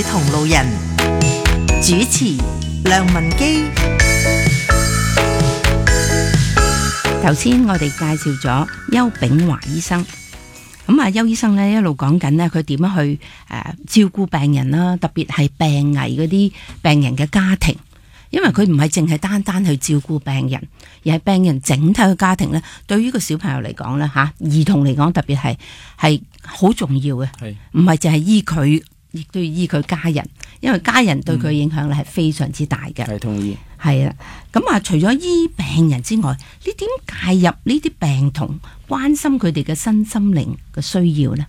與同路人，主持梁文基。 頭先我哋介紹咗邱炳華醫生，咁啊邱醫生咧一路講緊咧佢點樣去照顧病人啦，特別係病危嗰啲病人嘅家庭，因為佢唔係淨係單單去照顧病人，而係病人整體嘅家庭咧，對於個小朋友嚟講咧兒童嚟講特別係好重要嘅，唔係淨係醫佢，亦都要醫佢家人，因為家人對佢嘅影響咧係非常之大嘅。 係同意。 係啦，咁除咗醫病人之外，你點介入呢啲病童，關心佢哋嘅身心靈嘅需要呢？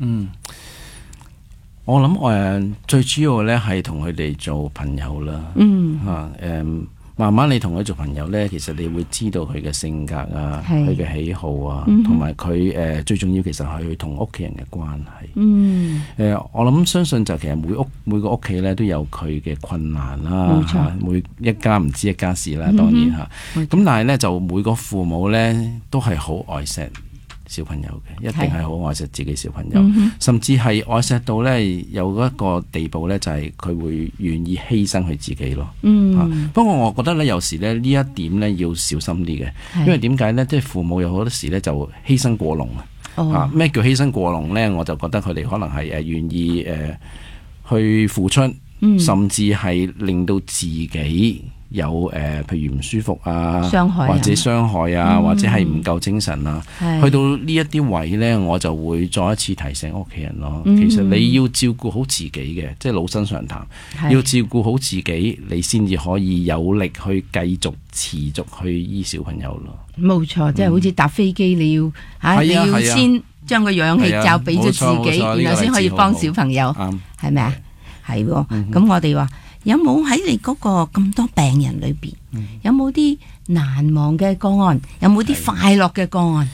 我諗最主要咧係同佢哋做朋友啦。慢慢你同佢做朋友咧，其實你會知道佢嘅性格啊，佢嘅喜好啊，同埋佢最重要其實係佢同屋企人嘅關係。我諗相信就其實每個屋企咧都有佢嘅困難啦，每一家唔知一家事啦，當然咁但係咧就每個父母咧都係好愛錫小朋友嘅，一定係好愛錫自己小朋友，甚至係愛錫到咧有一個地步咧，就係佢會願意犧牲佢自己咯。不過我覺得咧，有時咧呢一點咧要小心啲嘅，因為點解咧？即係父母有好多時咧就犧牲過濃咩叫犧牲過濃咧？我就覺得佢哋可能係願意去付出，甚至係令到自己有譬如唔舒服啊，或者傷害啊，或者係唔夠精神啊，去到呢一啲位呢，我就會再一次提醒屋企人咯。其實你要照顧好自己嘅，即係老生常談，要照顧好自己，你先至可以有力去繼續持續去醫小朋友咯。冇錯， 即係好似搭飛機，你要你要先將個氧氣罩俾咗自己，然後先可以幫小朋友，係咪啊？係喎，咁我哋話。有冇喺你嗰個咁多病人裏邊，有冇啲難忘嘅個案？有冇啲快樂嘅個案？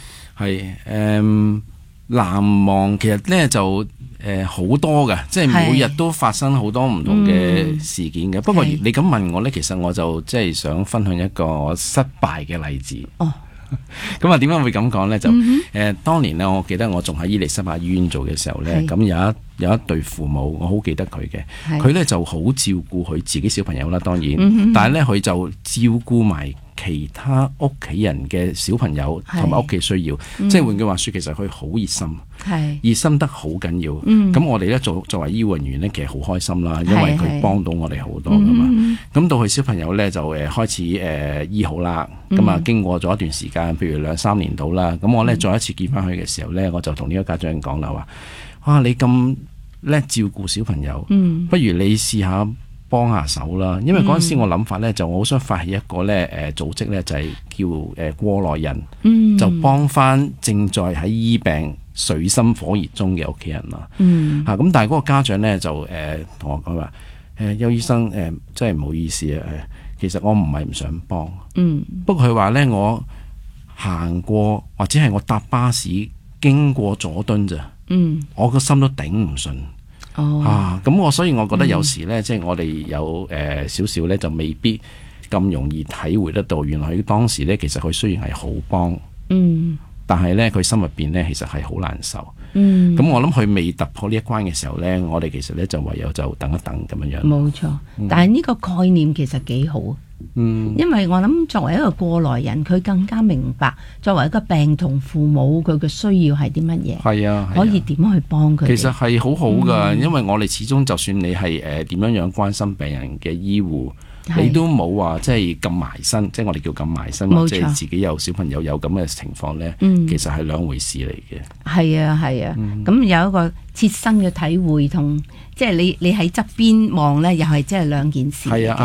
難忘其實咧就好多嘅，即係每日都發生好多唔同嘅事件嘅。不過你咁問我咧，其實我就即係想分享一個失敗嘅例子。咁啊，點解會咁講呢？就當年呢，我記得我仲喺伊利沙伯醫院做嘅時候呢，咁有一對父母，我好記得佢嘅，佢呢就好照顧佢自己小朋友啦，當然，但係呢，佢就照顧埋其他屋企人嘅小朋友同埋屋企需要，即係換句話說，其實佢好熱心，熱心得好緊要。咁我哋呢作為醫護人員呢，其實好開心啦，因為佢幫到我哋好多噶嘛。咁到佢小朋友呢，就開始醫好啦。咁啊經過咗一段時間，譬如2-3年到啦，咁我呢再一次見翻佢嘅時候呢，我就同呢個家長講啦，話你咁叻照顧小朋友，不如你試下幫下手啦。因為嗰陣時我諗法呢，就我好想發起一個呢組織呢，就係叫過來人，就幫翻正在喺醫病水深火熱中嘅屋企人啦。咁但係嗰個家長呢，就同我講話，邱醫生真係唔好意思啊，其實我唔係唔想幫，不過佢話呢，我行過或者係我搭巴士經過佐敦咋，我個心都頂唔順。咁所以我覺得有時呢，即係我哋有少少呢，就未必咁容易體會得到，原來佢當時呢，其實佢雖然係好幫，但係呢，佢心入邊呢，其實係好難受。咁我諗佢未突破呢一關嘅時候呢，我哋其實呢，就唯有就等一等咁樣樣。冇錯， 但係呢個概念其實幾好。因為我諗作為一個過來人，佢更加明白作為一個病童父母佢嘅需要係啲乜嘢，可以點去幫佢。其實係好好噶，因為我哋始終就算你係點樣關心病人嘅醫護，你都冇話即係咁埋身，即係我哋叫咁埋身，或者自己有小朋友有咁嘅情況呢，其實係兩回事嚟嘅。係啊，咁有一個切身嘅體會同即係你喺側邊望呢，又係即係兩件事。係啊。